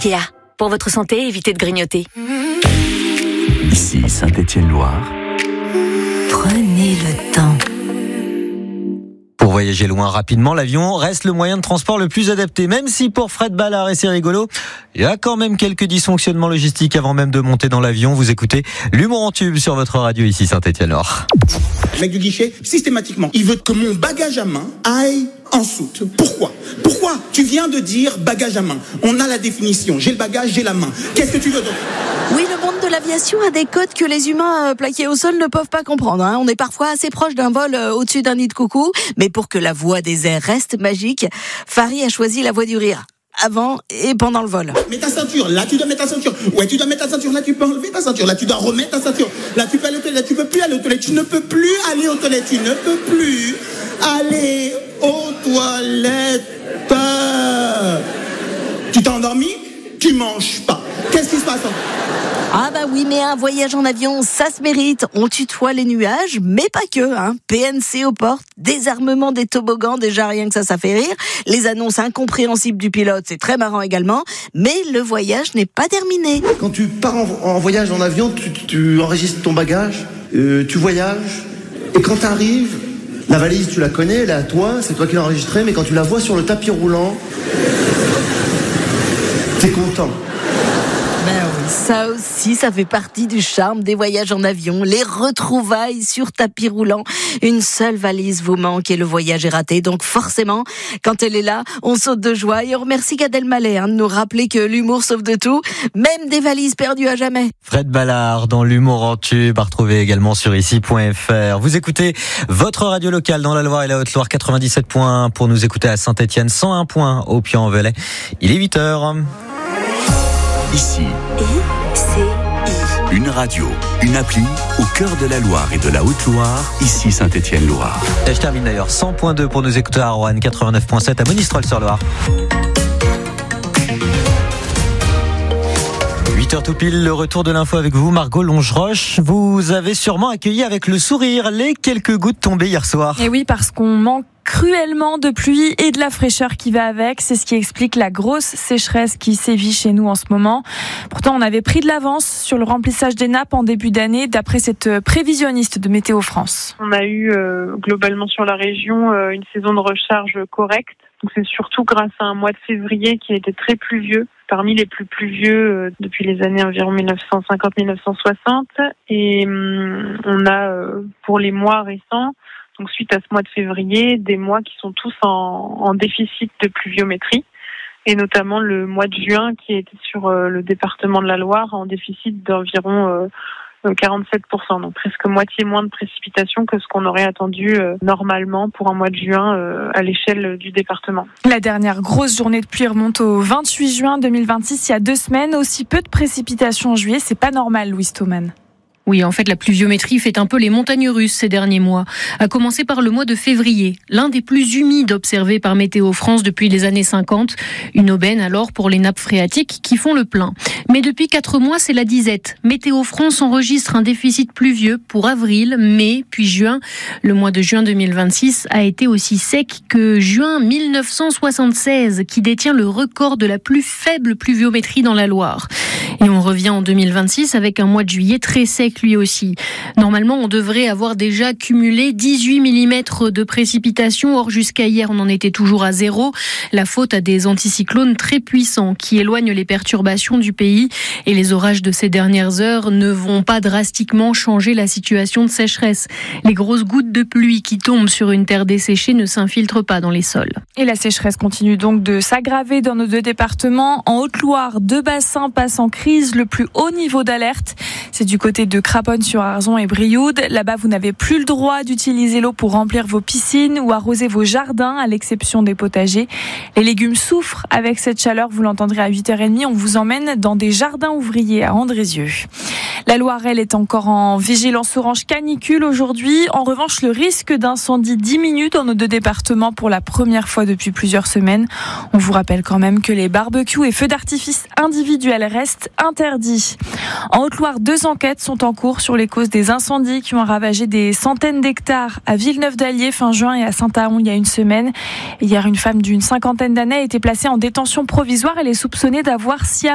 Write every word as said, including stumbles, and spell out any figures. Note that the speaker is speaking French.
Ikea. Pour votre santé, évitez de grignoter. Ici Saint-Étienne-Loire. Prenez le temps. Pour voyager loin rapidement, l'avion reste le moyen de transport le plus adapté. Même si pour Fred Ballard, et c'est rigolo, il y a quand même quelques dysfonctionnements logistiques avant même de monter dans l'avion. Vous écoutez l'humour en tube sur votre radio ici Saint-Étienne-Loire. Le mec du guichet, systématiquement, il veut que mon bagage à main aille en soute. Pourquoi ? Pourquoi ? Tu viens de dire bagage à main. On a la définition. J'ai le bagage, j'ai la main. Qu'est-ce que tu veux donc ? Oui, le monde de l'aviation a des codes que les humains euh, plaqués au sol ne peuvent pas comprendre. Hein. On est parfois assez proche d'un vol euh, au-dessus d'un nid de coucou, mais pour que la voix des airs reste magique, Farid a choisi la voix du rire. Avant et pendant le vol. Mets ta ceinture, là tu dois mettre ta ceinture. Ouais, tu dois mettre ta ceinture, là tu peux enlever ta ceinture. Là tu dois remettre ta ceinture. Là tu peux aller aux toilettes, là tu peux plus aller aux toilettes. Tu ne peux plus aller aux toilettes, tu ne peux plus aller aux toilettes. Tu t'es endormi ? Tu manges pas. Qu'est-ce qui se passe ? Ah bah oui, mais un voyage en avion, ça se mérite. On tutoie les nuages, mais pas que. Hein. P N C aux portes, désarmement des toboggans, déjà rien que ça, ça fait rire. Les annonces incompréhensibles du pilote, c'est très marrant également. Mais le voyage n'est pas terminé. Quand tu pars en, en voyage en avion, tu, tu enregistres ton bagage, euh, tu voyages, et quand tu arrives, la valise, tu la connais, elle est à toi, c'est toi qui l'as enregistrée, mais quand tu la vois sur le tapis roulant, t'es content. Ben oui, ça aussi, ça fait partie du charme des voyages en avion. Les retrouvailles sur tapis roulant. Une seule valise vous manque et le voyage est raté. Donc forcément, quand elle est là, on saute de joie. Et on remercie Gad Elmaleh hein, de nous rappeler que l'humour sauve de tout, même des valises perdues à jamais. Fred Ballard dans l'humour en tube, à retrouver également sur ici point f r. Vous écoutez votre radio locale dans la Loire et la Haute-Loire, quatre-vingt-dix-sept point un pour nous écouter à Saint-Étienne, cent un point au Puy-en-Velay. Il est huit heures. Ici, I C I. une radio, une appli au cœur de la Loire et de la Haute-Loire, ici Saint-Étienne-Loire. Et je termine d'ailleurs cent point deux pour nous écouter à Roanne, quatre-vingt-neuf point sept à Monistrol-sur-Loire. huit heures tout pile, le retour de l'info avec vous, Margot Longeroche. Vous avez sûrement accueilli avec le sourire les quelques gouttes tombées hier soir. Et oui, parce qu'on manque cruellement de pluie et de la fraîcheur qui va avec. C'est ce qui explique la grosse sécheresse qui sévit chez nous en ce moment. Pourtant, on avait pris de l'avance sur le remplissage des nappes en début d'année, d'après cette prévisionniste de Météo France. On a eu euh, globalement sur la région euh, une saison de recharge correcte. Donc c'est surtout grâce à un mois de février qui a été très pluvieux, parmi les plus pluvieux euh, depuis les années environ dix-neuf cent cinquante à dix-neuf cent soixante. Et hum, on a euh, pour les mois récents, donc suite à ce mois de février, des mois qui sont tous en, en déficit de pluviométrie, et notamment le mois de juin qui était sur euh, le département de la Loire en déficit d'environ euh, quarante-sept pour cent, donc presque moitié moins de précipitations que ce qu'on aurait attendu euh, normalement pour un mois de juin euh, à l'échelle du département. La dernière grosse journée de pluie remonte au vingt-huit juin deux mille vingt-six, il y a deux semaines. Aussi peu de précipitations en juillet, c'est pas normal, Louise Thoman. Oui, en fait, la pluviométrie fait un peu les montagnes russes ces derniers mois. À commencer par le mois de février, l'un des plus humides observés par Météo France depuis les années cinquante. Une aubaine alors pour les nappes phréatiques qui font le plein. Mais depuis quatre mois, c'est la disette. Météo France enregistre un déficit pluvieux pour avril, mai, puis juin. Le mois de juin deux mille vingt-six a été aussi sec que juin mille neuf cent soixante-seize, qui détient le record de la plus faible pluviométrie dans la Loire. Et on revient en deux mille vingt-six avec un mois de juillet très sec lui aussi. Normalement, on devrait avoir déjà cumulé dix-huit millimètres de précipitations. Or, jusqu'à hier, on en était toujours à zéro. La faute à des anticyclones très puissants qui éloignent les perturbations du pays. Et les orages de ces dernières heures ne vont pas drastiquement changer la situation de sécheresse. Les grosses gouttes de pluie qui tombent sur une terre desséchée ne s'infiltrent pas dans les sols. Et la sécheresse continue donc de s'aggraver dans nos deux départements. En Haute-Loire, deux bassins passent en crise, le plus haut niveau d'alerte. C'est du côté de Craponne-sur-Arzon et Brioude. Là-bas, vous n'avez plus le droit d'utiliser l'eau pour remplir vos piscines ou arroser vos jardins, à l'exception des potagers. Les légumes souffrent avec cette chaleur, vous l'entendrez à huit heures trente. On vous emmène dans des jardins ouvriers à Andrézieux. La Loire, elle, est encore en vigilance orange canicule aujourd'hui. En revanche, le risque d'incendie diminue dans nos deux départements pour la première fois depuis plusieurs semaines. On vous rappelle quand même que les barbecues et feux d'artifice individuels restent interdits. En Haute-Loire, deux enquêtes sont en cours sur les causes des incendies qui ont ravagé des centaines d'hectares à Villeneuve-d'Allier fin juin et à Saint-Ahon il y a une sciemine. Hier, une femme d'une cinquantaine d'années a été placée en détention provisoire. Elle est soupçonnée d'avoir sciemment